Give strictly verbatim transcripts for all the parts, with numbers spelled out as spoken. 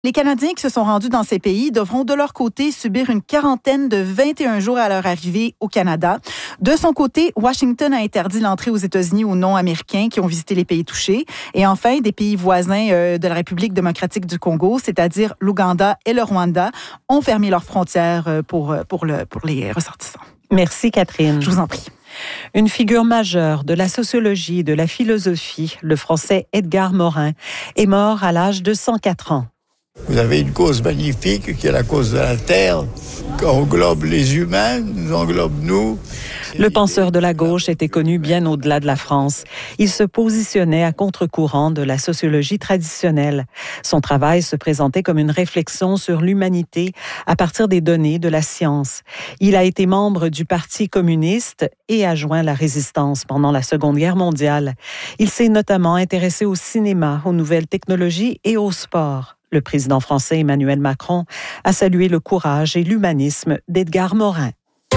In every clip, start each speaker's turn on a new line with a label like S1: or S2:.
S1: Les Canadiens qui se sont rendus dans ces pays devront de leur côté subir une quarantaine de vingt et un jours à leur arrivée au Canada. De son côté, Washington a interdit l'entrée aux États-Unis aux non-américains qui ont visité les pays touchés. Et enfin, des pays voisins euh, de la République démocratique du Congo, c'est-à-dire l'Ouganda et le Rwanda, ont fermé leurs frontières pour, pour, le, pour les ressortissants.
S2: Merci Catherine.
S1: Je vous en prie.
S2: Une figure majeure de la sociologie et de la philosophie, le Français Edgar Morin, est mort à l'âge de cent quatre ans.
S3: Vous avez une cause magnifique qui est la cause de la Terre, qui englobe les humains, nous englobe nous.
S2: Le penseur de la gauche était connu bien au-delà de la France. Il se positionnait à contre-courant de la sociologie traditionnelle. Son travail se présentait comme une réflexion sur l'humanité à partir des données de la science. Il a été membre du Parti communiste et a joint la résistance pendant la Seconde Guerre mondiale. Il s'est notamment intéressé au cinéma, aux nouvelles technologies et au sport. Le président français Emmanuel Macron a salué le courage et l'humanisme d'Edgar Morin.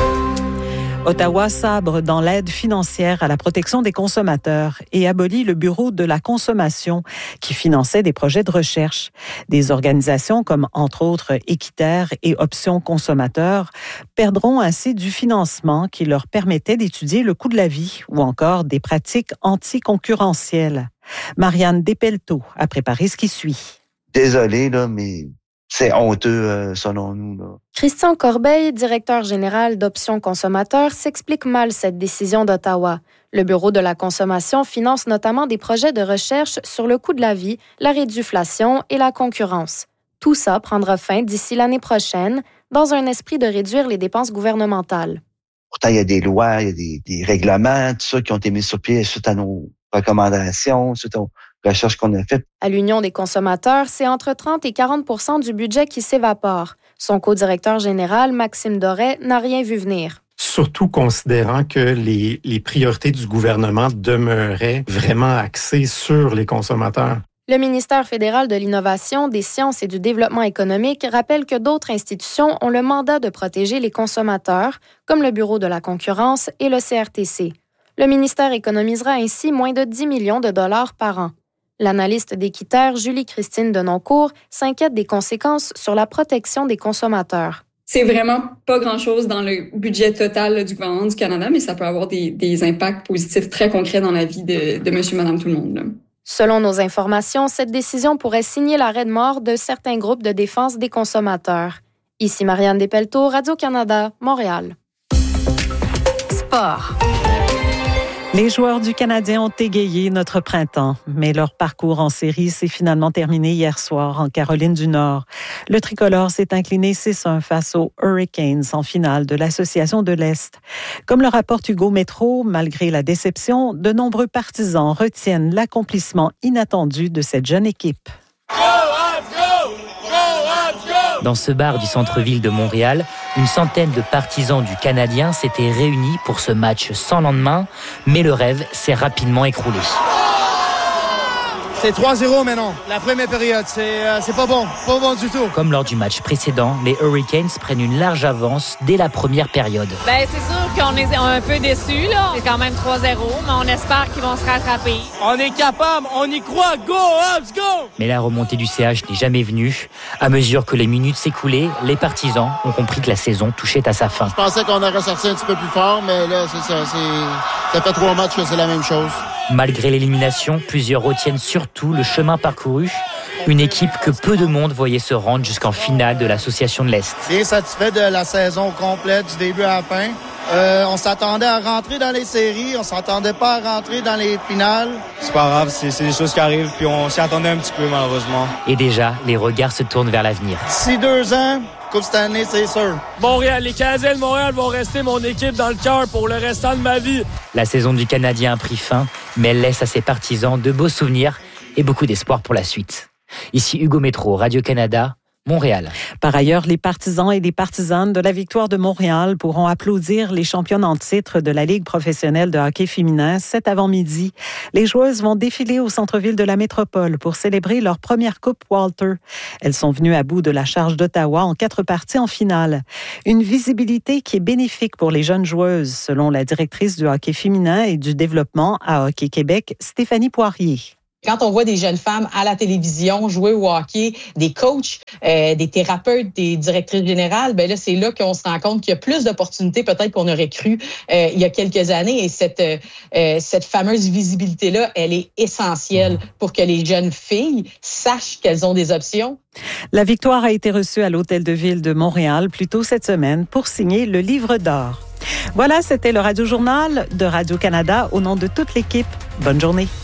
S2: Ottawa sabre dans l'aide financière à la protection des consommateurs et abolit le Bureau de la consommation qui finançait des projets de recherche. Des organisations comme, entre autres, Équiterre et Options consommateurs perdront ainsi du financement qui leur permettait d'étudier le coût de la vie ou encore des pratiques anticoncurrentielles. Marianne Despelteaux a préparé ce qui suit.
S4: Désolé, là, mais c'est honteux, euh, selon nous, là.
S5: Christian Corbeil, directeur général d'Options consommateurs, s'explique mal cette décision d'Ottawa. Le Bureau de la consommation finance notamment des projets de recherche sur le coût de la vie, la réduflation et la concurrence. Tout ça prendra fin d'ici l'année prochaine, dans un esprit de réduire les dépenses gouvernementales.
S4: Pourtant, il y a des lois, il y a des, des règlements, tout ça qui ont été mis sur pied suite à nos recommandations, suite aux recherches qu'on a faites.
S5: À l'Union des consommateurs, c'est entre trente et quarante pour cent du budget qui s'évapore. Son co-directeur général, Maxime Doré, n'a rien vu venir.
S6: Surtout considérant que les, les priorités du gouvernement demeuraient vraiment axées sur les consommateurs.
S5: Le ministère fédéral de l'Innovation, des Sciences et du Développement économique rappelle que d'autres institutions ont le mandat de protéger les consommateurs, comme le Bureau de la concurrence et le C R T C. Le ministère économisera ainsi moins de dix millions de dollars par an. L'analyste d'Équiterre, Julie-Christine Denoncourt, s'inquiète des conséquences sur la protection des consommateurs.
S7: C'est vraiment pas grand-chose dans le budget total du gouvernement du Canada, mais ça peut avoir des, des impacts positifs très concrets dans la vie de, de monsieur, madame, tout le monde, là.
S5: Selon nos informations, cette décision pourrait signer l'arrêt de mort de certains groupes de défense des consommateurs. Ici Marianne Despelteaux, Radio-Canada, Montréal.
S1: Sport.
S2: Les joueurs du Canadien ont égayé notre printemps, mais leur parcours en série s'est finalement terminé hier soir en Caroline du Nord. Le tricolore s'est incliné six un face aux Hurricanes en finale de l'Association de l'Est. Comme le rapporte Hugo Métro, malgré la déception, de nombreux partisans retiennent l'accomplissement inattendu de cette jeune équipe.
S8: Dans ce bar du centre-ville de Montréal, une centaine de partisans du Canadien s'étaient réunis pour ce match sans lendemain, mais le rêve s'est rapidement écroulé.
S9: C'est trois zéro maintenant, la première période, c'est, euh, c'est pas bon, pas bon du tout.
S8: Comme lors du match précédent, les Hurricanes prennent une large avance dès la première période.
S10: Ben, c'est sûr qu'on est un peu déçus, là. C'est quand même trois zéro, mais on espère qu'ils vont se rattraper.
S9: On est capable, on y croit, go, Habs, go!
S8: Mais la remontée du C H n'est jamais venue. À mesure que les minutes s'écoulaient, les partisans ont compris que la saison touchait à sa fin.
S9: Je pensais qu'on aurait sorti un petit peu plus fort, mais là, c'est ça, c'est... ça fait trois matchs que c'est la même chose.
S8: Malgré l'élimination, plusieurs retiennent surtout le chemin parcouru. Une équipe que peu de monde voyait se rendre jusqu'en finale de l'Association de l'Est.
S9: Bien satisfait de la saison complète, du début à la fin. Euh, on s'attendait à rentrer dans les séries, on s'attendait pas à rentrer dans les finales.
S11: C'est pas grave, c'est, c'est des choses qui arrivent, puis on s'y attendait un petit peu malheureusement.
S8: Et déjà, les regards se tournent vers l'avenir.
S9: D'ici deux ans, Coupe Stanley, c'est sûr.
S12: Montréal, les Canadiens de Montréal vont rester mon équipe dans le cœur pour le restant de ma vie.
S8: La saison du Canadien a pris fin, mais elle laisse à ses partisans de beaux souvenirs et beaucoup d'espoir pour la suite. Ici Hugo Métro, Radio-Canada, Montréal.
S2: Par ailleurs, les partisans et les partisanes de la victoire de Montréal pourront applaudir les championnes en titre de la Ligue professionnelle de hockey féminin cet avant-midi. Les joueuses vont défiler au centre-ville de la métropole pour célébrer leur première Coupe Walter. Elles sont venues à bout de la charge d'Ottawa en quatre parties en finale. Une visibilité qui est bénéfique pour les jeunes joueuses, selon la directrice du hockey féminin et du développement à Hockey Québec, Stéphanie Poirier.
S13: Quand on voit des jeunes femmes à la télévision jouer au hockey, des coachs, euh, des thérapeutes, des directrices générales, ben là, c'est là qu'on se rend compte qu'il y a plus d'opportunités peut-être qu'on aurait cru euh, il y a quelques années. Et cette, euh, cette fameuse visibilité-là, elle est essentielle pour que les jeunes filles sachent qu'elles ont des options.
S2: La victoire a été reçue à l'Hôtel de Ville de Montréal plus tôt cette semaine pour signer le livre d'or. Voilà, c'était le Radio Journal de Radio-Canada. Au nom de toute l'équipe, bonne journée.